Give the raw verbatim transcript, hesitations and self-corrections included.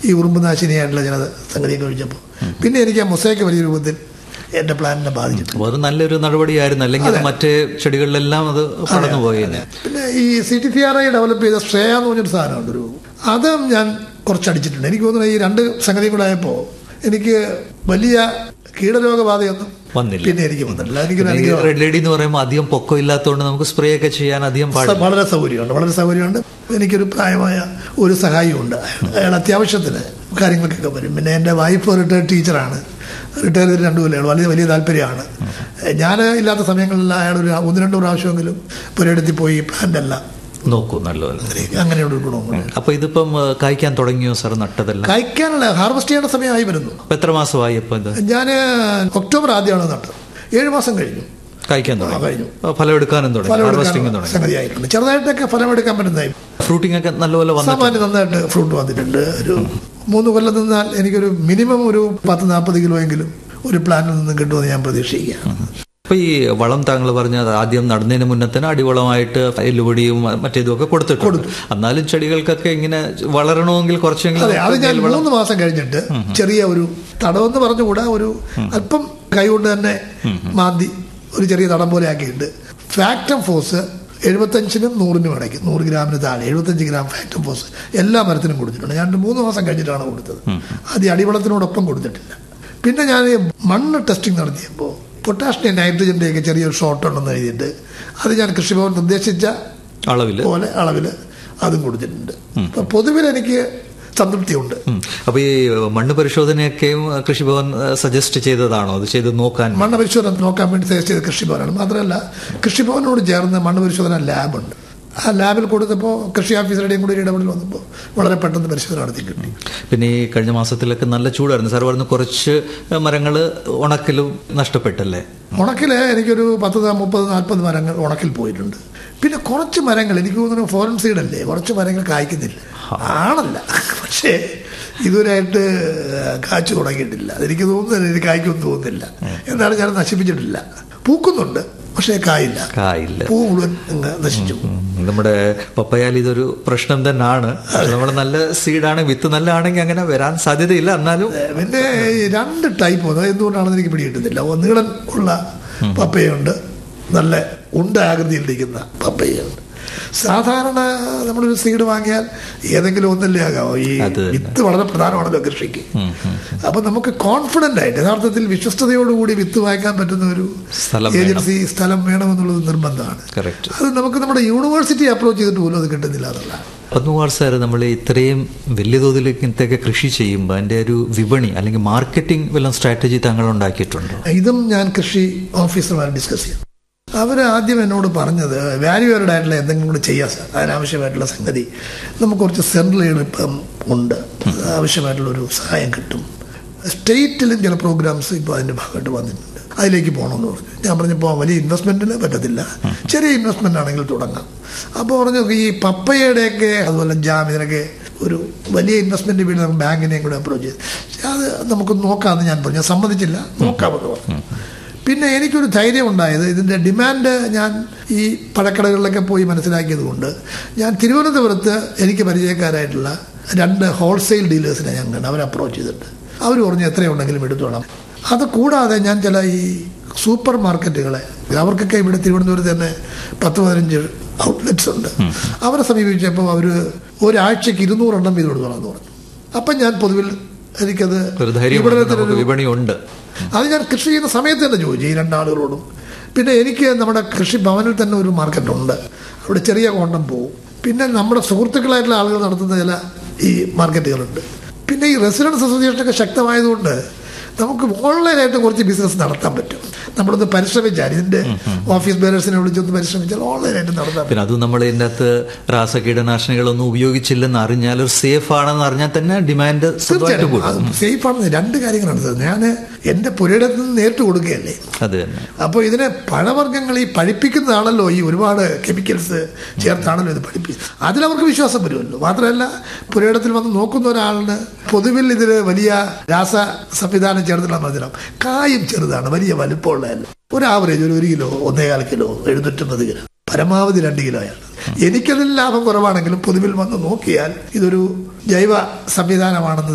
ഈ ഉറുമ്പുനാശിനിയായിട്ടുള്ള ചില സംഗതിയൊക്കെ ഒഴിച്ചപ്പോൾ പിന്നെ എനിക്ക് ആ മൊസൈക്ക് വലിയ രൂപത്തിൽ എന്റെ പ്ലാനിനെ ബാധിച്ചിട്ടുണ്ട്. അത് നല്ലൊരു നടപടിയായിരുന്നു, അല്ലെങ്കിൽ മറ്റേ ചെടികളിലെല്ലാം അത് പടർന്നു പോയത്. പിന്നെ ഈ C T C R I develop ചെയ്ത ശ്രേയ എന്ന് പറഞ്ഞൊരു സാധനമുണ്ട്, ഒരു അതും ഞാൻ കുറച്ചടിച്ചിട്ടുണ്ട്. എനിക്ക് തോന്നുന്നു ഈ രണ്ട് സംഗതിയും കൂടെ ആയപ്പോൾ എനിക്ക് വലിയ കീടരോഗബാധയൊന്നും വന്നില്ല. പിന്നെ എനിക്ക് വന്നിട്ടില്ല. എനിക്ക് റെഡ് ലേഡി എന്ന് പറയുമ്പോൾ അധികം പൊക്കം ഇല്ലാത്തതുകൊണ്ട് നമുക്ക് സ്പ്രേ ഒക്കെ ചെയ്യാൻ അധികം വളരെ സൗകര്യമുണ്ട് വളരെ സൗകര്യമുണ്ട് എനിക്കൊരു പ്രായമായ ഒരു സഹായിയുണ്ട്. അയാൾ അത്യാവശ്യത്തിന് കാര്യങ്ങൾക്കൊക്കെ വരും. പിന്നെ എൻ്റെ വൈഫ് റിട്ടയർഡ് ടീച്ചറാണ്. റിട്ടയർ ചെയ്ത് രണ്ടു കൊല്ലമാണ്. വലിയ വലിയ താല്പര്യമാണ്. ഞാൻ ഇല്ലാത്ത സമയങ്ങളിൽ അയാൾ ഒരു ഒന്ന് രണ്ട് പ്രാവശ്യമെങ്കിലും പുരയിടത്തിൽ പോയി പ്ലാന്റ് എല്ലാം നോക്കൂ. നല്ലത്. അങ്ങനെയുള്ള ഗുണവും. അപ്പൊ ഇതിപ്പം കായ്ക്കാൻ തുടങ്ങിയോ സാർ? നട്ടതെല്ലാം കായ്ക്കാനുള്ള ഹാർവെസ്റ്റ് ചെയ്യേണ്ട സമയമായി വരുന്നു. എത്ര മാസമായി ഇപ്പൊ ഇത്? ഞാൻ ഒക്ടോബർ ആദ്യമാണ് നട്ടത്. ഏഴു മാസം കഴിഞ്ഞു കായ്ക്കാൻ കഴിഞ്ഞു. ഫലം എടുക്കാനും തുടങ്ങി. സംഗതിയായിട്ടുണ്ട്. ചെറുതായിട്ടൊക്കെ ഫലം എടുക്കാൻ പറ്റുന്നതായി. ഫ്രൂട്ടിംഗ് ഒക്കെ നല്ലപോലെ സാമാന്യം നന്നായിട്ട് ഫ്രൂട്ട് വന്നിട്ടുണ്ട്. ഒരു മൂന്ന് കൊല്ലം നിന്നാൽ എനിക്കൊരു മിനിമം ഒരു പത്ത് നാൽപ്പത് കിലോ എങ്കിലും ഒരു പ്ലാന്റിൽ നിന്ന് കിട്ടുമെന്ന് ഞാൻ പ്രതീക്ഷിക്കുകയാണ്. അപ്പൊ ഈ വളം താങ്കൾ പറഞ്ഞത് ആദ്യം നടുന്നതിന് മുന്നേ തന്നെ അടിവളമായിട്ട് എല്ലുപൊടിയും മറ്റേതുമൊക്കെ കൊടുത്തിട്ടുണ്ട്. എന്നാലും ചെടികൾക്കൊക്കെ ഇങ്ങനെ വളരണമെങ്കിൽ കുറച്ചെങ്കിലും അത് ഞാൻ മൂന്ന് മാസം കഴിഞ്ഞിട്ട് ചെറിയ ഒരു തടമെന്ന് പറഞ്ഞുകൂടാ, ഒരു അല്പം കൈ കൊണ്ട് തന്നെ മാന്തി ഒരു ചെറിയ തടം പോലെ ആക്കിയിട്ട് ഫാക്ടം ഫോസ് എഴുപത്തഞ്ചിനും നൂറിനും ഇടയ്ക്ക് നൂറ് ഗ്രാമിന് താഴെ എഴുപത്തഞ്ച് ഗ്രാം ഫാക്ടം ഫോസ് എല്ലാ മരത്തിനും കൊടുത്തിട്ടുണ്ട്. ഞാൻ മൂന്ന് മാസം കഴിഞ്ഞിട്ടാണ് കൊടുത്തത്. ആദ്യം അടിവളത്തിനോടൊപ്പം കൊടുത്തിട്ടില്ല. പിന്നെ ഞാൻ മണ്ണ് ടെസ്റ്റിംഗ് നടത്തിയപ്പോൾ പൊട്ടാഷിന്റെ നൈട്രജന്റെ ഒക്കെ ചെറിയൊരു ഷോർട്ട് ഉണ്ടെന്ന് എഴുതിയിട്ട് അത് ഞാൻ കൃഷിഭവൻ നിർദ്ദേശിച്ച അളവിൽ പോലെ അളവിൽ അതും കൊടുത്തിട്ടുണ്ട്. അപ്പൊ പൊതുവിൽ എനിക്ക് സംതൃപ്തിയുണ്ട്. അപ്പൊ ഈ മണ്ണ് പരിശോധനയൊക്കെയും കൃഷിഭവൻ സജസ്റ്റ് ചെയ്തതാണോ? അത് ചെയ്ത് നോക്കാൻ മണ്ണ് പരിശോധന നോക്കാൻ വേണ്ടി സജസ്റ്റ് ചെയ്ത കൃഷിഭവനാണ്. മാത്രമല്ല കൃഷിഭവനോട് ചേർന്ന് മണ്ണ് പരിശോധന ലാബുണ്ട്. ആ ലാബിൽ കൊടുത്തപ്പോൾ കൃഷി ഓഫീസറുടെയും കൂടി ഇടപെടൽ വന്നപ്പോൾ വളരെ പെട്ടെന്ന് പരിശോധന നടത്തി കിട്ടി. പിന്നെ ഈ കഴിഞ്ഞ മാസത്തിലൊക്കെ നല്ല ചൂടായിരുന്നു സാർ. പറഞ്ഞ് കുറച്ച് മരങ്ങൾ ഉണക്കിലും നഷ്ടപ്പെട്ടല്ലേ? ഉണക്കില് എനിക്കൊരു പത്ത് മുപ്പത് നാൽപ്പത് മരങ്ങൾ ഉണക്കിൽ പോയിട്ടുണ്ട്. പിന്നെ കുറച്ച് മരങ്ങൾ എനിക്ക് തോന്നുന്നു ഫോറൻ സീഡല്ലേ, കുറച്ച് മരങ്ങൾ കായ്ക്കുന്നില്ല ആണല്ല. പക്ഷേ ഇതുവരെയായിട്ട് കാച്ചു തുടങ്ങിയിട്ടില്ല. അതെനിക്ക് തോന്നുന്നില്ല, എനിക്ക് കായ്ക്കൊന്നും തോന്നുന്നില്ല. എന്നാലും ഞാൻ നശിപ്പിച്ചിട്ടില്ല. പൂക്കുന്നുണ്ട്, പക്ഷേ കായില്ല. കായില്ല, പൂ മുഴുവൻ നശിച്ചു. നമ്മുടെ പപ്പയാൽ ഇതൊരു പ്രശ്നം തന്നെയാണ്. നമ്മുടെ നല്ല സീഡാണ്, വിത്ത് നല്ലതാണെങ്കിൽ അങ്ങനെ വരാൻ സാധ്യതയില്ല. എന്നാലും പിന്നെ രണ്ട് ടൈപ്പ് വന്നത് എന്തുകൊണ്ടാണെന്ന് എനിക്ക് പിടികിട്ടുന്നില്ല. നീളൻ ഉള്ള പപ്പയുണ്ട്, നല്ല ഉണ്ട ആകൃതിയിലിരിക്കുന്ന പപ്പയുണ്ട്. സാധാരണ നമ്മളൊരു സീഡ് വാങ്ങിയാൽ ഏതെങ്കിലും ഒന്നല്ലേ ആകാമോ? ഈ വിത്ത് വളരെ പ്രധാനമാണല്ലോ കൃഷിക്ക്. അപ്പൊ നമുക്ക് കോൺഫിഡന്റ് ആയിട്ട് യഥാർത്ഥത്തിൽ വിശ്വസ്തയോടുകൂടി വിത്ത് വാങ്ങിക്കാൻ പറ്റുന്ന ഒരു ഏജൻസി സ്ഥലം വേണമെന്നുള്ളത് നിർബന്ധമാണ്. അത് നമുക്ക് നമ്മുടെ യൂണിവേഴ്സിറ്റി അപ്രോച്ച് ചെയ്തിട്ട് പോലും അത് കിട്ടുന്നില്ല എന്നുള്ള. പത്മകുമാർ സാർ, നമ്മൾ ഇത്രയും വലിയ തോതിൽ ഇങ്ങനത്തെയൊക്കെ കൃഷി ചെയ്യുമ്പോൾ അതിൻ്റെ ഒരു വിപണി അല്ലെങ്കിൽ മാർക്കറ്റിംഗ് വല്ല സ്ട്രാറ്റജി താങ്കൾ ഉണ്ടാക്കിയിട്ടുണ്ടോ? ഇതും ഞാൻ കൃഷി ഓഫീസർമാർ ഡിസ്കസ് ചെയ്യും. അവർ ആദ്യം എന്നോട് പറഞ്ഞത് വാല്യൂ ആഡഡ് ആയിട്ടുള്ള എന്തെങ്കിലും കൂടെ ചെയ്യാം സാർ, അതിനാവശ്യമായിട്ടുള്ള സംഗതി നമുക്ക് കുറച്ച് സെൻട്രൽ എയ്ഡ് ഇപ്പം ഉണ്ട്, ആവശ്യമായിട്ടുള്ളൊരു സഹായം കിട്ടും. സ്റ്റേറ്റിലും ചില പ്രോഗ്രാംസ് ഇപ്പോൾ അതിൻ്റെ ഭാഗമായിട്ട് വന്നിട്ടുണ്ട്, അതിലേക്ക് പോകണമെന്ന് പറഞ്ഞു. ഞാൻ പറഞ്ഞപ്പോൾ വലിയ ഇൻവെസ്റ്റ്മെൻറ്റിന് പറ്റത്തില്ല, ചെറിയ ഇൻവെസ്റ്റ്മെൻ്റ് ആണെങ്കിൽ തുടങ്ങാം. അപ്പോൾ പറഞ്ഞു ഈ പപ്പയുടെയൊക്കെ അതുപോലെ ജാം ഇതിനൊക്കെ ഒരു വലിയ ഇൻവെസ്റ്റ്മെൻറ്റ് വീട് നമുക്ക് ബാങ്കിനെയും കൂടെ അപ്രോച്ച് ചെയ്ത് അത് നമുക്ക് നോക്കാമെന്ന് ഞാൻ പറഞ്ഞു. സമ്മതിച്ചില്ല, നോക്കാമെന്ന് പറഞ്ഞു. പിന്നെ എനിക്കൊരു ധൈര്യം ഉണ്ടായത് ഇതിൻ്റെ ഡിമാൻഡ് ഞാൻ ഈ പഴക്കടകളിലൊക്കെ പോയി മനസ്സിലാക്കിയത് കൊണ്ട് ഞാൻ തിരുവനന്തപുരത്ത് എനിക്ക് പരിചയക്കാരായിട്ടുള്ള രണ്ട് ഹോൾസെയിൽ ഡീലേഴ്സിനെ ഞാൻ കണ്ട് അവരെ അപ്രോച്ച് ചെയ്തിട്ട് അവർ പറഞ്ഞു എത്രയുണ്ടെങ്കിലും എടുത്തോളാം. അത് കൂടാതെ ഞാൻ ചില ഈ സൂപ്പർ മാർക്കറ്റുകളെ, അവർക്കൊക്കെ ഇവിടെ തിരുവനന്തപുരത്ത് തന്നെ പത്ത് പതിനഞ്ച് ഔട്ട്ലെറ്റ്സ് ഉണ്ട്, അവരെ സമീപിച്ചപ്പോൾ അവർ ഒരാഴ്ചക്ക് ഇരുന്നൂറെണ്ണം വീതം എടുത്തോളാന്ന് പറഞ്ഞു. അപ്പം ഞാൻ പൊതുവിൽ എനിക്കത് വിപണിയുണ്ട്. അത് ഞാൻ കൃഷി ചെയ്യുന്ന സമയത്ത് തന്നെ ചോദിച്ചു ഈ രണ്ടാളുകളോടും. പിന്നെ എനിക്ക് നമ്മുടെ കൃഷി ഭവനിൽ തന്നെ ഒരു മാർക്കറ്റുണ്ട്, അവിടെ ചെറിയ കോണ്ടം പോവും. പിന്നെ നമ്മുടെ സുഹൃത്തുക്കളായിട്ടുള്ള ആളുകൾ നടത്തുന്ന ചില ഈ മാർക്കറ്റുകളുണ്ട്. പിന്നെ ഈ റെസിഡൻസ് അസോസിയേഷനൊക്കെ ശക്തമായതുകൊണ്ട് നമുക്ക് ഓൺലൈനായിട്ട് കുറച്ച് ബിസിനസ് നടത്താൻ പറ്റും. നമ്മളൊന്ന് പരിശ്രമിച്ചാൽ, ഇതിന്റെ ഓഫീസ് ബേരേഴ്സിനെ വിളിച്ചൊന്ന് പരിശ്രമിച്ചാൽ ഓൺലൈനായിട്ട് നടത്താൻ. പിന്നെ അത് നമ്മൾ ഇതിൻ്റെ അകത്ത് രാസകീടനാശിനികളൊന്നും ഉപയോഗിച്ചില്ലെന്ന് അറിഞ്ഞാൽ, ഒരു സേഫ് ആണെന്ന് അറിഞ്ഞാൽ തന്നെ ഡിമാൻഡ് തീർച്ചയായിട്ടും സേഫ് ആണെന്ന്. രണ്ട് കാര്യങ്ങളാണ്. ഞാൻ എന്റെ പുരയിടത്ത് നിന്ന് നേരിട്ട് കൊടുക്കുകയല്ലേ. അത് തന്നെ. അപ്പോൾ ഇതിനെ പഴവർഗ്ഗങ്ങൾ ഈ പഴിപ്പിക്കുന്നതാണല്ലോ, ഈ ഒരുപാട് കെമിക്കൽസ് ചേർത്താണല്ലോ ഇത് പഴിപ്പിക്കുന്നത്. അതിലവർക്ക് വിശ്വാസം വരുമല്ലോ. മാത്രമല്ല പുരയിടത്തിൽ വന്ന് നോക്കുന്ന ഒരാളിന് പൊതുവിൽ ഇതിൽ വലിയ രാസ സംവിധാനം ചേർത്തിട്ടുള്ള മധുരം, കായും ചെറുതാണ്, വലിയ വലുപ്പമുള്ളതല്ല. ഒരു ആവറേജ് ഒരു ഒരു കിലോ ഒന്നേകാൽ കിലോ എഴുന്നൂറ്റമ്പത് ഗ്രാം, പരമാവധി രണ്ട് കിലോയാണ്. എനിക്കതിൽ ലാഭം കുറവാണെങ്കിലും പൊതുവിൽ വന്ന് നോക്കിയാൽ ഇതൊരു ജൈവ സംവിധാനമാണെന്ന്